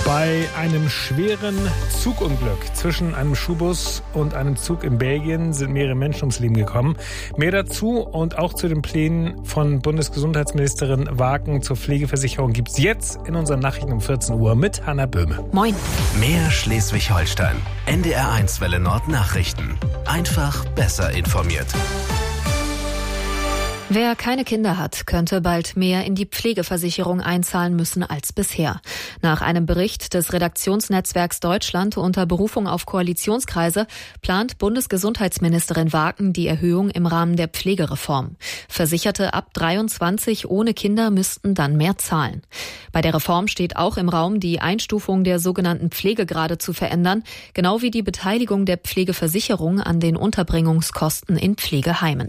Bei einem schweren Zugunglück zwischen einem Schulbus und einem Zug in Belgien sind mehrere Menschen ums Leben gekommen. Mehr dazu und auch zu den Plänen von Bundesgesundheitsministerin Wagen zur Pflegeversicherung gibt es jetzt in unseren Nachrichten um 14 Uhr mit Hanna Böhme. Moin. Mehr Schleswig-Holstein. NDR1 Welle Nord Nachrichten. Einfach besser informiert. Wer keine Kinder hat, könnte bald mehr in die Pflegeversicherung einzahlen müssen als bisher. Nach einem Bericht des Redaktionsnetzwerks Deutschland unter Berufung auf Koalitionskreise plant Bundesgesundheitsministerin Wagen die Erhöhung im Rahmen der Pflegereform. Versicherte ab 23 ohne Kinder müssten dann mehr zahlen. Bei der Reform steht auch im Raum, die Einstufung der sogenannten Pflegegrade zu verändern, genau wie die Beteiligung der Pflegeversicherung an den Unterbringungskosten in Pflegeheimen.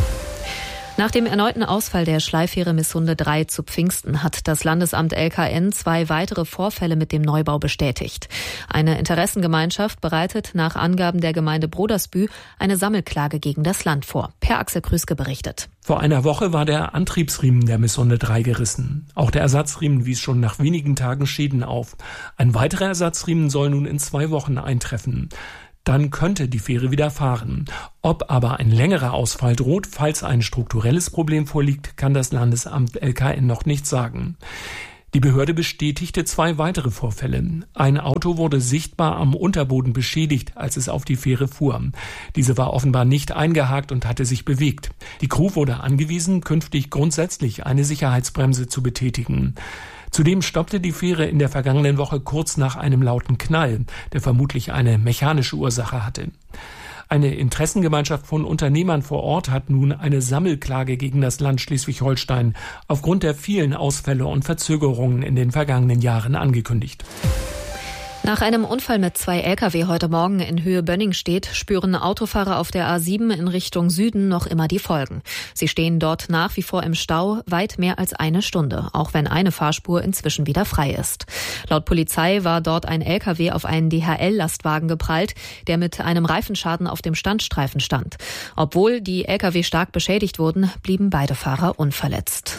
Nach dem erneuten Ausfall der Schleifähre Missunde 3 zu Pfingsten hat das Landesamt LKN 2 weitere Vorfälle mit dem Neubau bestätigt. Eine Interessengemeinschaft bereitet nach Angaben der Gemeinde Brodersbü eine Sammelklage gegen das Land vor. Per Axel Krüske berichtet. Vor einer Woche war der Antriebsriemen der Missunde 3 gerissen. Auch der Ersatzriemen wies schon nach wenigen Tagen Schäden auf. Ein weiterer Ersatzriemen soll nun in 2 Wochen eintreffen. Dann könnte die Fähre wieder fahren. Ob aber ein längerer Ausfall droht, falls ein strukturelles Problem vorliegt, kann das Landesamt LKN noch nicht sagen. Die Behörde bestätigte 2 weitere Vorfälle. Ein Auto wurde sichtbar am Unterboden beschädigt, als es auf die Fähre fuhr. Diese war offenbar nicht eingehakt und hatte sich bewegt. Die Crew wurde angewiesen, künftig grundsätzlich eine Sicherheitsbremse zu betätigen. Zudem stoppte die Fähre in der vergangenen Woche kurz nach einem lauten Knall, der vermutlich eine mechanische Ursache hatte. Eine Interessengemeinschaft von Unternehmern vor Ort hat nun eine Sammelklage gegen das Land Schleswig-Holstein aufgrund der vielen Ausfälle und Verzögerungen in den vergangenen Jahren angekündigt. Nach einem Unfall mit 2 Lkw heute Morgen in Höhe Bönningstedt spüren Autofahrer auf der A7 in Richtung Süden noch immer die Folgen. Sie stehen dort nach wie vor im Stau weit mehr als eine Stunde, auch wenn eine Fahrspur inzwischen wieder frei ist. Laut Polizei war dort ein Lkw auf einen DHL-Lastwagen geprallt, der mit einem Reifenschaden auf dem Standstreifen stand. Obwohl die Lkw stark beschädigt wurden, blieben beide Fahrer unverletzt.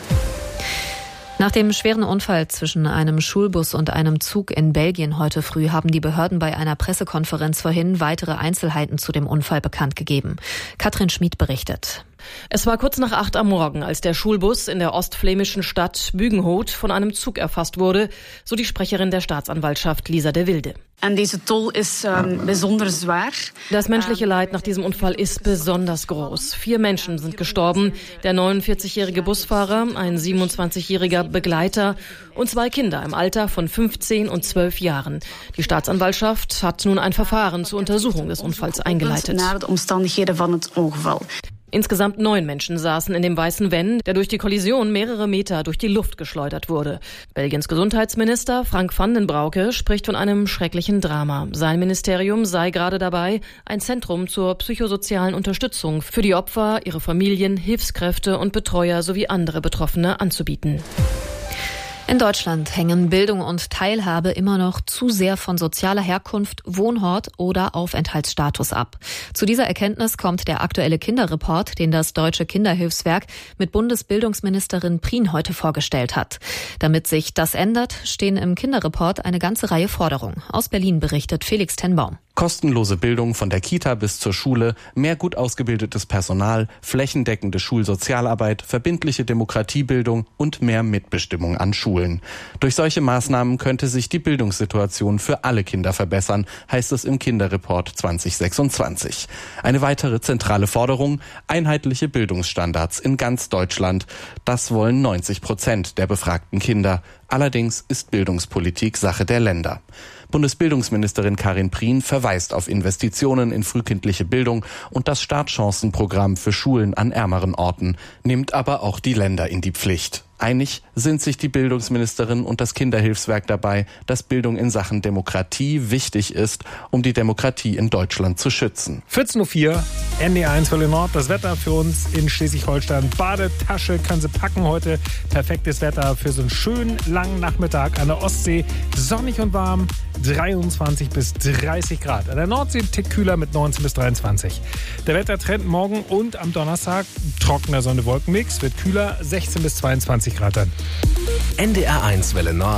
Nach dem schweren Unfall zwischen einem Schulbus und einem Zug in Belgien heute früh haben die Behörden bei einer Pressekonferenz vorhin weitere Einzelheiten zu dem Unfall bekannt gegeben. Katrin Schmid berichtet. Es war kurz nach 8 am Morgen, als der Schulbus in der ostflämischen Stadt Bügenhout von einem Zug erfasst wurde, so die Sprecherin der Staatsanwaltschaft Lisa de Wilde. Das menschliche Leid nach diesem Unfall ist besonders groß. 4 Menschen sind gestorben, der 49-jährige Busfahrer, ein 27-jähriger Begleiter und 2 Kinder im Alter von 15 und 12 Jahren. Die Staatsanwaltschaft hat nun ein Verfahren zur Untersuchung des Unfalls eingeleitet. Insgesamt 9 Menschen saßen in dem weißen Van, der durch die Kollision mehrere Meter durch die Luft geschleudert wurde. Belgiens Gesundheitsminister Frank van den Broeke spricht von einem schrecklichen Drama. Sein Ministerium sei gerade dabei, ein Zentrum zur psychosozialen Unterstützung für die Opfer, ihre Familien, Hilfskräfte und Betreuer sowie andere Betroffene anzubieten. In Deutschland hängen Bildung und Teilhabe immer noch zu sehr von sozialer Herkunft, Wohnort oder Aufenthaltsstatus ab. Zu dieser Erkenntnis kommt der aktuelle Kinderreport, den das Deutsche Kinderhilfswerk mit Bundesbildungsministerin Prien heute vorgestellt hat. Damit sich das ändert, stehen im Kinderreport eine ganze Reihe Forderungen. Aus Berlin berichtet Felix Tenbaum. Kostenlose Bildung von der Kita bis zur Schule, mehr gut ausgebildetes Personal, flächendeckende Schulsozialarbeit, verbindliche Demokratiebildung und mehr Mitbestimmung an Schulen. Durch solche Maßnahmen könnte sich die Bildungssituation für alle Kinder verbessern, heißt es im Kinderreport 2026. Eine weitere zentrale Forderung: einheitliche Bildungsstandards in ganz Deutschland. Das wollen 90% der befragten Kinder. Allerdings ist Bildungspolitik Sache der Länder. Bundesbildungsministerin Karin Prien verweist auf Investitionen in frühkindliche Bildung und das Startchancenprogramm für Schulen an ärmeren Orten, nimmt aber auch die Länder in die Pflicht. Einig sind sich die Bildungsministerin und das Kinderhilfswerk dabei, dass Bildung in Sachen Demokratie wichtig ist, um die Demokratie in Deutschland zu schützen. 14.04 Uhr, NDR1 Welle Nord. Das Wetter für uns in Schleswig-Holstein. Badetasche kann sie packen heute. Perfektes Wetter für so einen schönen langen Nachmittag an der Ostsee. Sonnig und warm, 23 bis 30 Grad. An der Nordsee ein Tick kühler mit 19 bis 23. Der Wettertrend morgen und am Donnerstag trockener Sonne-Wolken-Mix. Wird kühler, 16 bis 22 Grad dann. NDR1 Welle Nord.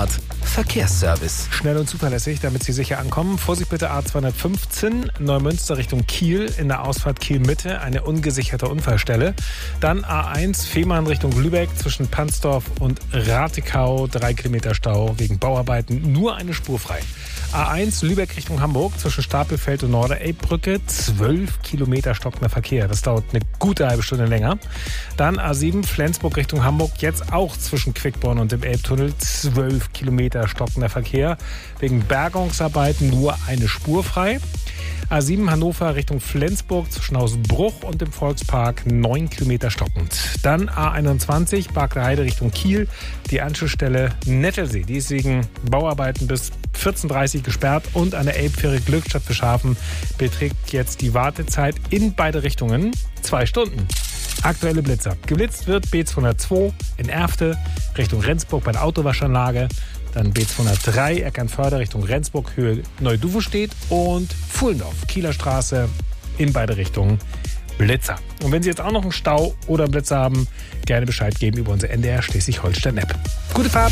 Verkehrsservice. Schnell und zuverlässig, damit Sie sicher ankommen. Vorsicht bitte A215, Neumünster Richtung Kiel, in der Ausfahrt Kiel-Mitte, eine ungesicherte Unfallstelle. Dann A1, Fehmarn Richtung Lübeck, zwischen Pansdorf und Ratikau, 3 Kilometer Stau wegen Bauarbeiten, nur eine Spur frei. A1 Lübeck Richtung Hamburg, zwischen Stapelfeld und Norderelbbrücke, 12 Kilometer stockender Verkehr. Das dauert eine gute halbe Stunde länger. Dann A7 Flensburg Richtung Hamburg, jetzt auch zwischen Quickborn und dem Elbtunnel, 12 Kilometer stockender Verkehr. Wegen Bergungsarbeiten nur eine Spur frei. A7 Hannover Richtung Flensburg, zwischen Hausbruch und dem Volkspark, 9 Kilometer stockend. Dann A21 Barkler Heide Richtung Kiel, die Anschlussstelle Nettelsee. Die ist wegen Bauarbeiten bis 14:30 Uhr gesperrt und an der Elbfähre Glückstadt Fischhafen beträgt jetzt die Wartezeit in beide Richtungen 2 Stunden. Aktuelle Blitzer. Geblitzt wird B202 in Erfte Richtung Rendsburg bei der Autowaschanlage. Dann B203 Eckernförde Richtung Rendsburg, Höhe Neu-Duvenstedt und Fuhlendorf, Kieler Straße, in beide Richtungen Blitzer. Und wenn Sie jetzt auch noch einen Stau oder einen Blitzer haben, gerne Bescheid geben über unsere NDR Schleswig-Holstein-App. Gute Fahrt!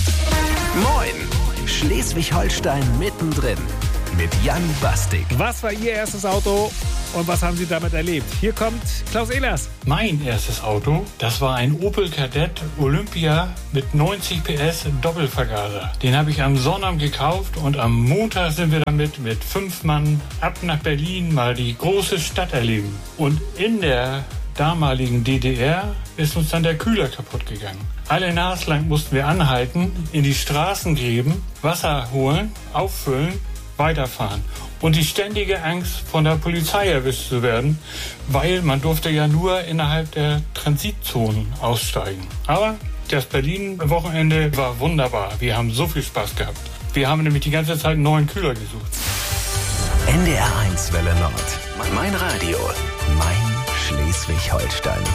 Moin! Schleswig-Holstein mittendrin mit Jan Bastik. Was war Ihr erstes Auto und was haben Sie damit erlebt? Hier kommt Klaus Ehlers. Mein erstes Auto, das war ein Opel Kadett Olympia mit 90 PS Doppelvergaser. Den habe ich am Sonnabend gekauft und am Montag sind wir damit mit 5 Mann ab nach Berlin mal die große Stadt erleben. Und in der damaligen DDR ist uns dann der Kühler kaputt gegangen. Alle Nase lang mussten wir anhalten, in die Straßengräben, Wasser holen, auffüllen, weiterfahren. Und die ständige Angst, von der Polizei erwischt zu werden, weil man durfte ja nur innerhalb der Transitzonen aussteigen. Aber das Berlin-Wochenende war wunderbar. Wir haben so viel Spaß gehabt. Wir haben nämlich die ganze Zeit einen neuen Kühler gesucht. NDR 1 Welle Nord. Mein Radio. Mein Schleswig-Holstein.